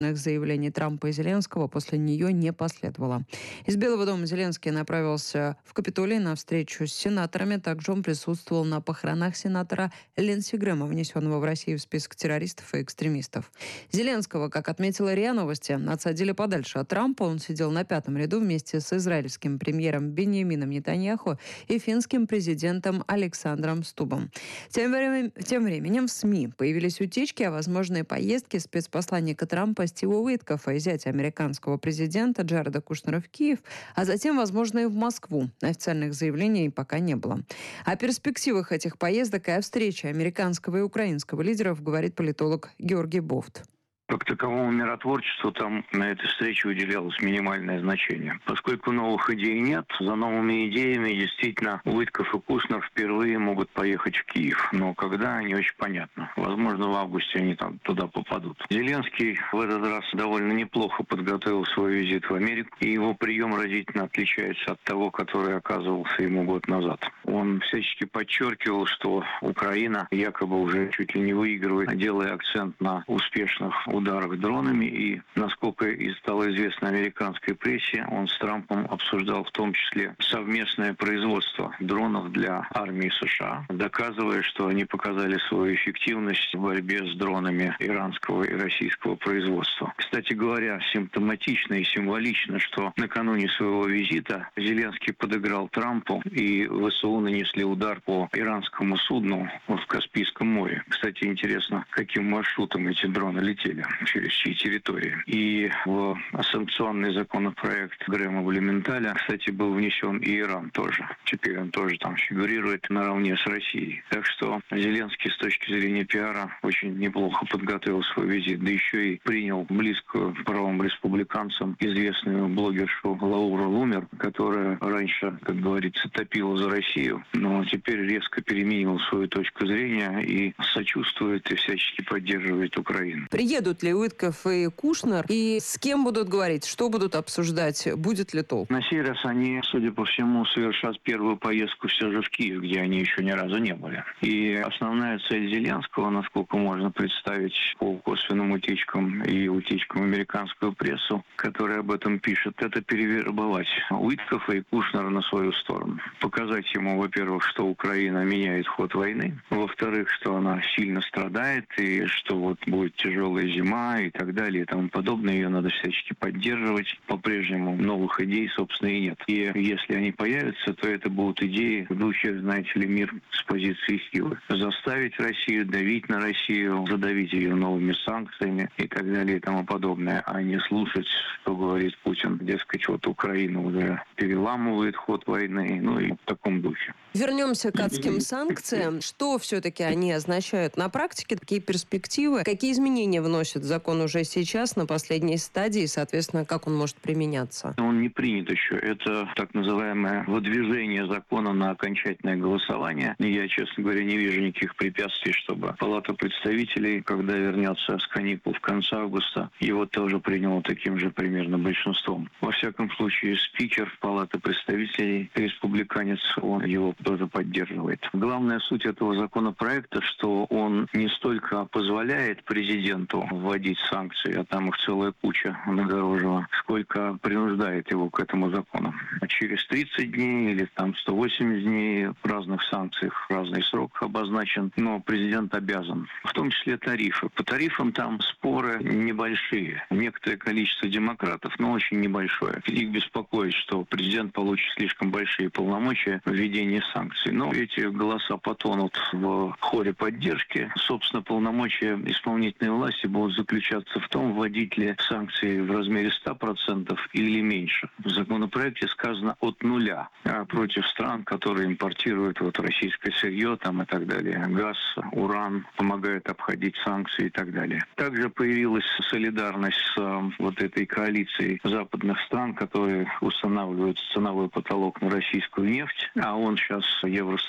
Заявлений Трампа и Зеленского после нее не последовало. Из Белого дома Зеленский направился в Капитолий на встречу с сенаторами. Также он присутствовал на похоронах сенатора Линдси Грэма, внесенного в Россию в список террористов и экстремистов. Зеленского, как отметила РИА Новости, отсадили подальше от Трампа. Он сидел на 5-м ряду вместе с израильским премьером Биньямином Нетаньяху и финским президентом Александром Стубом. Тем временем в СМИ появились утечки о возможной поездке спецпосланника Трампа Стива Уиткофа и зятя американского президента Джареда Кушнера в Киев, а затем, возможно, и в Москву. Официальных заявлений пока не было. О перспективах этих поездок и о встрече американского и украинского лидеров говорит политолог Георгий Бофт. Как таковому миротворчеству там на этой встрече уделялось минимальное значение. Поскольку новых идей нет, за новыми идеями действительно Уиткоф и Кушнер впервые могут поехать в Киев. Но когда, не очень понятно. Возможно, в августе они там туда попадут. Зеленский в этот раз довольно неплохо подготовил свой визит в Америку, и его прием разительно отличается от того, который оказывался ему год назад. Он всячески подчеркивал, что Украина якобы уже чуть ли не выигрывает, делая акцент на успешных ударах дронами, и, насколько и стало известно американской прессе, он с Трампом обсуждал в том числе совместное производство дронов для армии США, доказывая, что они показали свою эффективность в борьбе с дронами иранского и российского производства. Кстати говоря, симптоматично и символично, что накануне своего визита Зеленский подыграл Трампу, и ВСУ нанесли удар по иранскому судну в Каспийском море. Кстати, интересно, каким маршрутом эти дроны летели, через чьи территории. И в санкционный законопроект Грэма в Элементале, кстати, был внесен и Иран тоже. Теперь он тоже там фигурирует наравне с Россией. Так что Зеленский с точки зрения пиара очень неплохо подготовил свой визит. Да еще и принял близкую правым республиканцам известную блогершу Лауру Лумер, которая раньше, как говорится, топила за Россию, но теперь резко переменила свою точку зрения и сочувствует и всячески поддерживает Украину. Приедут ли Уиткоф и Кушнер, и с кем будут говорить, что будут обсуждать, будет ли толк? На сей раз они, судя по всему, совершат первую поездку все же в Киев, где они еще ни разу не были. И основная цель Зеленского, насколько можно представить по косвенным утечкам и утечкам в американскую прессу, которая об этом пишет, это перевербовать Уиткофа и Кушнера на свою сторону. Показать ему, во-первых, что Украина меняет ход войны, во-вторых, что она сильно страдает и что вот будет тяжелая зима и так далее и тому подобное. Ее надо всячески поддерживать. По-прежнему новых идей, собственно, и нет. И если они появятся, то это будут идеи, ведущие, знаете ли, мир с позиции силы. Заставить Россию, давить на Россию, задавить ее новыми санкциями и так далее и тому подобное, а не слушать, что говорит Путин. Дескать, вот Украина уже переламывает ход войны, ну и в таком духе. Вернемся к адским санкциям. Что все-таки они означают на практике? Какие перспективы? Какие изменения вносит закон уже сейчас на последней стадии? Соответственно, как он может применяться? Он не принят еще. Это так называемое выдвижение закона на окончательное голосование. Я, честно говоря, не вижу никаких препятствий, чтобы Палата представителей, когда вернется с каникул в конце августа, его тоже приняла таким же примерно большинством. Во всяком случае, спикер Палаты представителей, республиканец, он его тоже поддерживает. Главная суть этого законопроекта, что он не столько позволяет президенту вводить санкции, а там их целая куча нагорожена, сколько принуждает его к этому закону. Через 30 дней или там 180 дней в разных санкциях разный срок обозначен, но президент обязан. В том числе тарифы. По тарифам там споры небольшие. Некоторое количество демократов, но очень небольшое. Их беспокоит, что президент получит слишком большие полномочия в введении санкций. Но эти голоса потонут в хоре поддержки. Собственно, полномочия исполнительной власти будут заключаться в том, вводить ли санкции в размере 100% или меньше. В законопроекте сказано от нуля против стран, которые импортируют вот российское сырье там и так далее. Газ, уран, помогают обходить санкции и так далее. Также появилась солидарность с вот этой коалицией западных стран, которые устанавливают ценовой потолок на российскую нефть, а он сейчас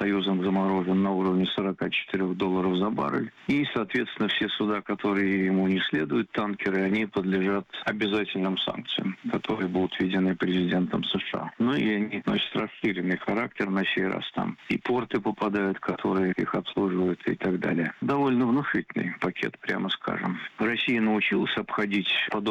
Евросоюзом заморожен на уровне $44 за баррель. И, соответственно, все суда, которые ему не следуют танкеры, они подлежат обязательным санкциям, которые будут введены президентом США. Ну и они носят расширенный характер на сей раз там. И порты попадают, которые их обслуживают и так далее. Довольно внушительный пакет, прямо скажем. Россия научилась обходить подобные